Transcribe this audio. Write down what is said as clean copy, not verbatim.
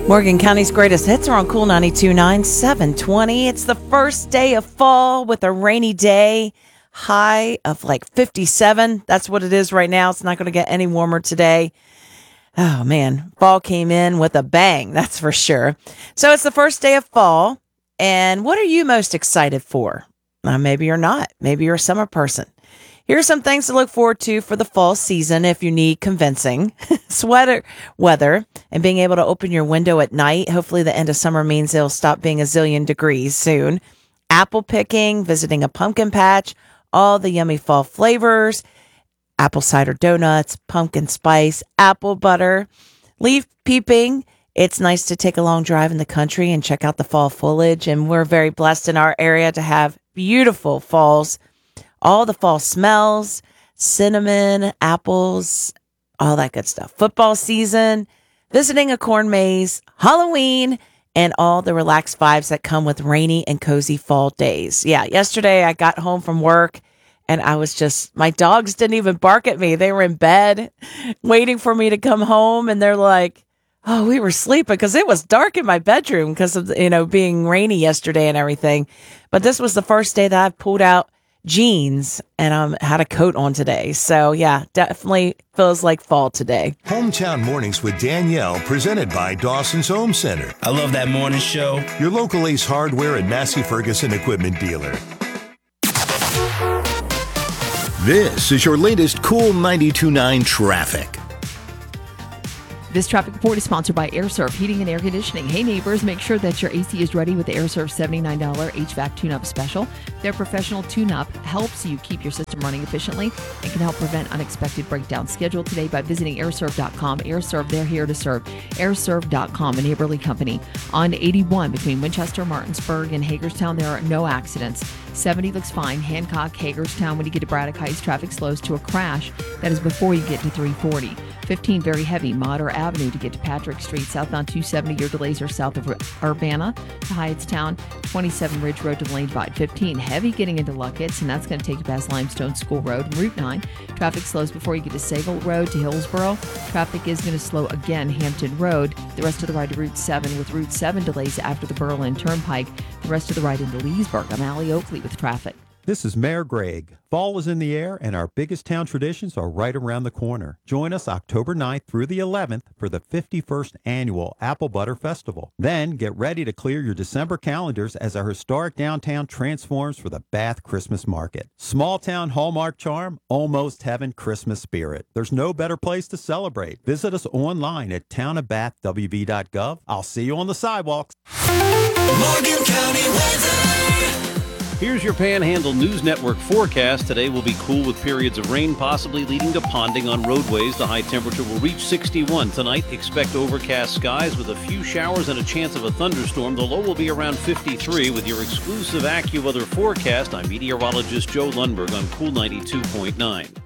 Morgan County's greatest hits are on Cool 92.9, 720. It's the first day of fall with a rainy day, high of like 57. That's what it is right now. It's not going to get any warmer today. Oh, man. Fall came in with a bang, that's for sure. So it's the first day of fall. And what are you most excited for? Maybe you're not. Maybe you're a summer person. Here are some things to look forward to for the fall season if you need convincing. Sweater weather and being able to open your window at night. Hopefully the end of summer means it'll stop being a zillion degrees soon. Apple picking, visiting a pumpkin patch, all the yummy fall flavors, apple cider donuts, pumpkin spice, apple butter, leaf peeping. It's nice to take a long drive in the country and check out the fall foliage. And we're very blessed in our area to have beautiful falls. All the fall smells, cinnamon, apples, all that good stuff. Football season, visiting a corn maze, Halloween, and all the relaxed vibes that come with rainy and cozy fall days. Yeah, yesterday I got home from work and I was just, my dogs didn't even bark at me. They were in bed waiting for me to come home and they're like, oh, we were sleeping because it was dark in my bedroom because of, being rainy yesterday and everything. But this was the first day that I pulled out jeans and had a coat on today. So yeah, definitely feels like fall today. Hometown Mornings with Danielle, presented by Dawson's Home Center. I love that morning show. Your local Ace Hardware and Massey Ferguson equipment dealer. This is your latest Cool 92.9 traffic. This traffic report is sponsored by AirServe Heating and Air Conditioning. Hey neighbors, make sure that your AC is ready with the AirServe $79 HVAC tune-up special. Their professional tune-up helps you keep your system running efficiently and can help prevent unexpected breakdowns. Schedule today by visiting airserve.com. AirServe, they're here to serve. Airserve.com, a neighborly company. On 81 between Winchester, Martinsburg, and Hagerstown, there are no accidents. 70 looks fine. Hancock, Hagerstown, when you get to Braddock Heights, traffic slows to a crash. That is before you get to 340. 15, very heavy. Mater Avenue to get to Patrick Street. Southbound 270, your delays are south of Urbana to Hyattstown. 27 Ridge Road to the Lane Divide. 15, heavy getting into Luckett's, and that's going to take you past Limestone School Road. And Route 9, traffic slows before you get to Sagal Road to Hillsboro. Traffic is going to slow again, Hampton Road. The rest of the ride to Route 7 with Route 7 delays after the Berlin Turnpike. The rest of the ride into Leesburg. I'm Allie Oakley with traffic. This is Mayor Greg. Fall is in the air and our biggest town traditions are right around the corner. Join us October 9th through the 11th for the 51st Annual Apple Butter Festival. Then get ready to clear your December calendars as our historic downtown transforms for the Bath Christmas Market. Small town hallmark charm, almost heaven Christmas spirit. There's no better place to celebrate. Visit us online at townofbathwv.gov. I'll see you on the sidewalks. Morgan County weather. Here's your Panhandle News Network forecast. Today will be cool with periods of rain, possibly leading to ponding on roadways. The high temperature will reach 61. Tonight, expect overcast skies with a few showers and a chance of a thunderstorm. The low will be around 53. With your exclusive AccuWeather forecast, I'm meteorologist Joe Lundberg on Cool 92.9.